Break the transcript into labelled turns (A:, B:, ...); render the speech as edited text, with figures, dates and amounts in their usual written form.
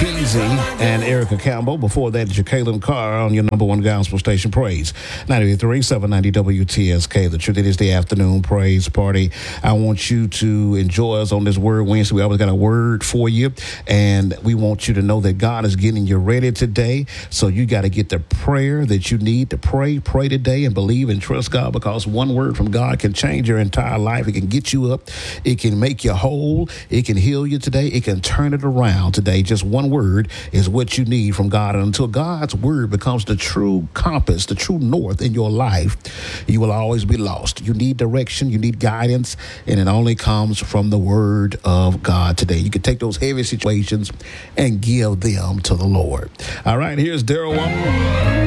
A: Peasy and Erica Campbell. Before that, Jacqueline Carr on your number one gospel station, Praise 93, 790 WTSK. The truth, it is the afternoon praise party. I want you to enjoy us on this Word Wednesday. We always got a word for you, and we want you to know that God is getting you ready today. So you got to get the prayer that you need to pray. Pray today and believe and trust God, because one word from God can change your entire life. It can get you up. It can make you whole. It can heal you today. It can turn it around today. Just one word is what you need from God. And until God's word becomes the true compass, the true north in your life, you will always be lost. You need direction. You need guidance. And it only comes from the word of God today. You can take those heavy situations and give them to the Lord. All right, here's Daryl Walker.